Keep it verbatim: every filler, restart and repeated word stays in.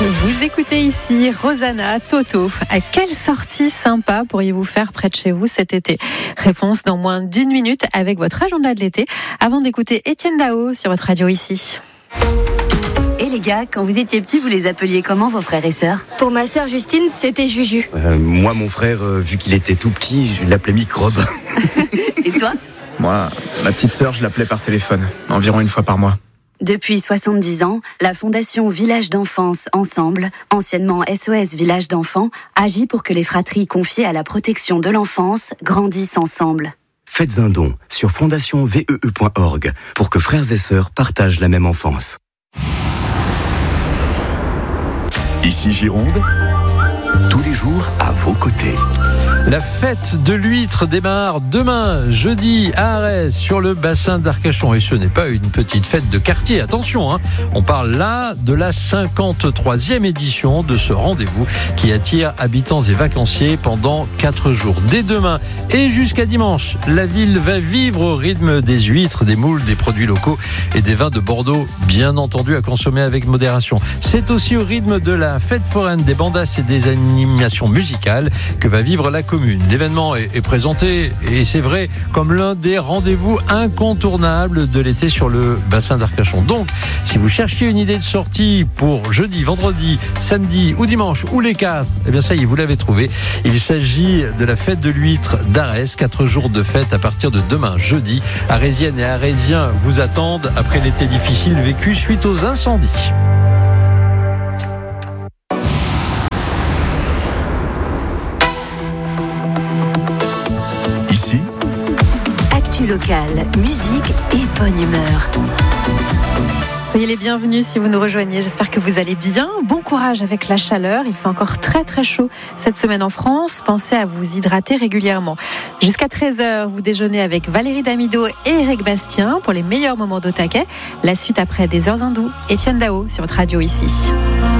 Vous écoutez ici Rosanna, Toto. À quelle sortie sympa pourriez-vous faire près de chez vous cet été? Réponse dans moins d'une minute avec votre agenda de l'été, avant d'écouter Étienne Dao sur votre radio ici. Et les gars, quand vous étiez petits, vous les appeliez comment vos frères et sœurs? Pour ma sœur Justine, c'était Juju. Euh, moi, mon frère, euh, vu qu'il était tout petit, je l'appelais Microbe. Et toi? Moi, ma petite sœur, je l'appelais par téléphone, environ une fois par mois. Depuis soixante-dix ans, la Fondation Village d'Enfance Ensemble, anciennement S O S Village d'Enfants, agit pour que les fratries confiées à la protection de l'enfance grandissent ensemble. Faites un don sur fondation v e e point org pour que frères et sœurs partagent la même enfance. Ici Gironde, tous les jours à vos côtés. La fête de l'huître démarre demain, jeudi, à Arès, sur le bassin d'Arcachon. Et ce n'est pas une petite fête de quartier, attention, hein. On parle là de la cinquante-troisième édition de ce rendez-vous qui attire habitants et vacanciers pendant quatre jours. Dès demain et jusqu'à dimanche, la ville va vivre au rythme des huîtres, des moules, des produits locaux et des vins de Bordeaux, bien entendu à consommer avec modération. C'est aussi au rythme de la fête foraine, des bandasses et des animations musicales que va vivre la commune. L'événement est, est présenté, et c'est vrai, comme l'un des rendez-vous incontournables de l'été sur le bassin d'Arcachon. Donc, si vous cherchiez une idée de sortie pour jeudi, vendredi, samedi ou dimanche, ou les quatre, eh bien ça y est, vous l'avez trouvé. Il s'agit de la fête de l'huître d'Arès, quatre jours de fête à partir de demain, jeudi. Arésiennes et Arésiens vous attendent après l'été difficile vécu suite aux incendies. Ici, Actu locale, musique et bonne humeur. Soyez les bienvenus si vous nous rejoignez. J'espère que vous allez bien. Bon courage avec la chaleur. Il fait encore très très chaud cette semaine en France. Pensez à vous hydrater régulièrement. Jusqu'à treize heures, vous déjeunez avec Valérie Damido et Eric Bastien pour les meilleurs moments d'au taquet. La suite après des heures hindoues. Étienne Dao sur votre radio ici.